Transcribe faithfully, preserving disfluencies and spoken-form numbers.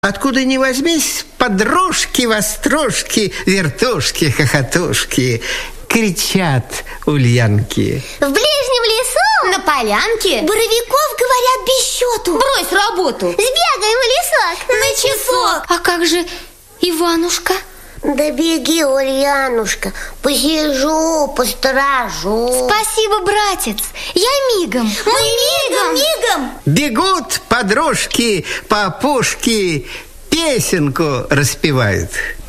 Откуда ни возьмись, подружки, вострожки, вертушки, хохотушки, кричат ульянки. В ближнем лесу, на полянке, боровиков, говорят, без счету. Брось работу, сбегаем в лесок на, на часок. А как же Иванушка? Да беги, Ульянушка, посижу, посторожу. Спасибо, братец, я мигом. Мы мигом, мигом. Бегут подружки по опушке, песенку распевают.